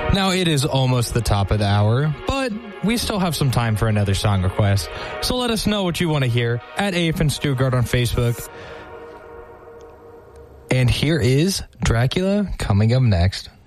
Now, it is almost the top of the hour, but we still have some time for another song request. So let us know what you want to hear at AFN Stuttgart on Facebook. And here is Dracula coming up next.